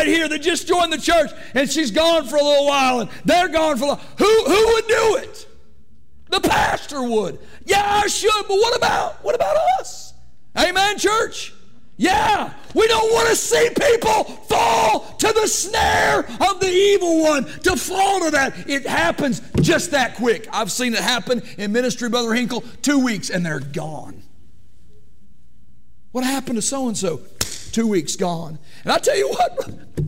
right here that just joined the church and she's gone for a little while and they're gone for a little. Who would do it? The pastor would. Yeah, I should, but what about us? Amen, church? Yeah, we don't want to see people fall to the snare of the evil one, to fall to that. It happens just that quick. I've seen it happen in ministry, Brother Hinkle, 2 weeks and they're gone. What happened to so-and-so? 2 weeks gone. And I tell you what,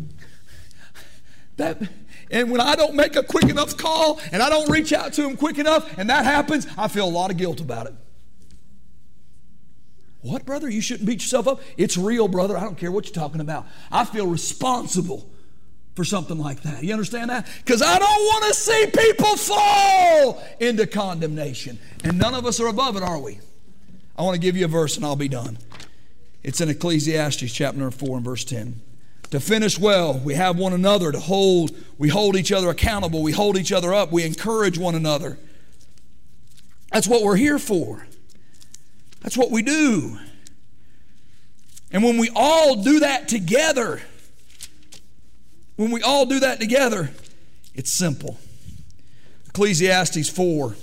and when I don't make a quick enough call and I don't reach out to him quick enough and that happens, I feel a lot of guilt about it. What, brother? You shouldn't beat yourself up. It's real, brother. I don't care what you're talking about. I feel responsible for something like that. You understand that? Because I don't want to see people fall into condemnation. And none of us are above it, are we? I want to give you a verse and I'll be done. It's in Ecclesiastes chapter number 4 and verse 10. To finish well, we have one another to hold. We hold each other accountable. We hold each other up. We encourage one another. That's what we're here for. That's what we do. And when we all do that together, it's simple. Ecclesiastes 4.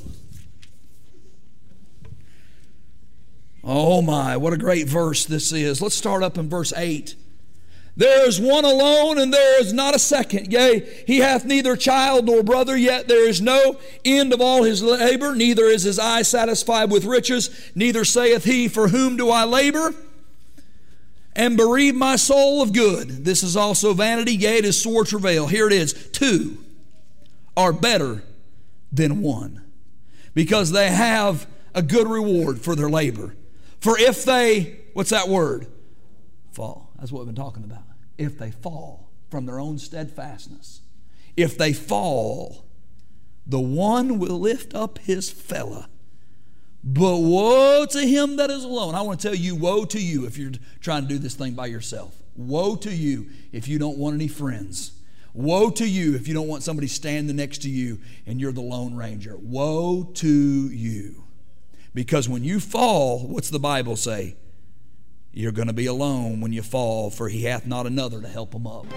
Oh my, what a great verse this is. Let's start up in verse 8. There is one alone, and there is not a second. Yea, he hath neither child nor brother, yet there is no end of all his labor. Neither is his eye satisfied with riches. Neither saith he, for whom do I labor? And bereave my soul of good. This is also vanity, yea, it is sore travail. Here it is. 2 are better than 1, because they have a good reward for their labor. For if they, what's that word? Fall. That's what we've been talking about. If they fall from their own steadfastness, if they fall, the one will lift up his fellow. But woe to him that is alone. I want to tell you, woe to you if you're trying to do this thing by yourself. Woe to you if you don't want any friends. Woe to you if you don't want somebody standing next to you and you're the Lone Ranger. Woe to you. Because when you fall, what's the Bible say? You're going to be alone when you fall, for he hath not another to help him up.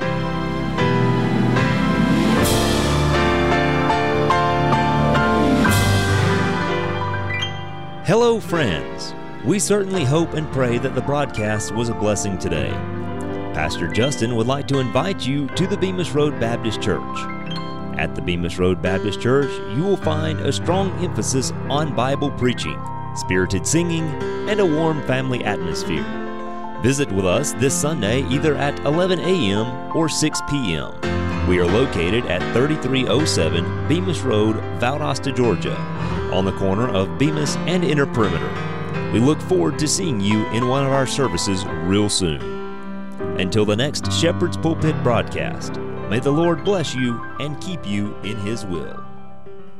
Hello, friends. We certainly hope and pray that the broadcast was a blessing today. Pastor Justin would like to invite you to the Bemis Road Baptist Church. At the Bemis Road Baptist Church, you will find a strong emphasis on Bible preaching, spirited singing, and a warm family atmosphere. Visit with us this Sunday either at 11 a.m. or 6 p.m. We are located at 3307 Bemis Road, Valdosta, Georgia, on the corner of Bemis and Inner Perimeter. We look forward to seeing you in one of our services real soon. Until the next Shepherd's Pulpit broadcast, may the Lord bless you and keep you in His will.